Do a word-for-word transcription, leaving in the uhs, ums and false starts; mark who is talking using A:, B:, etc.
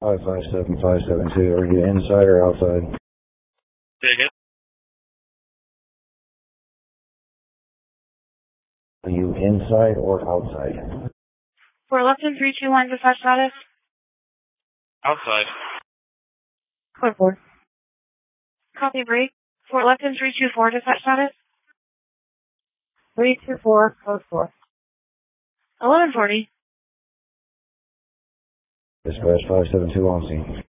A: five five seven five seven two, are you inside or outside?
B: Say again?
A: Are you inside or outside?
C: four left and three two one, dispatch status.
B: Outside.
C: Code four. Copy break. four left and three two four, dispatch status. three two four, code four. eleven forty.
A: Dispatch five seven two on scene.